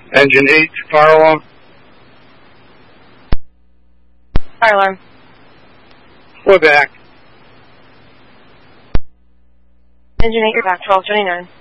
Engine 8, fire alarm. Fire alarm. We're back. Engine 8, you're back, 1229.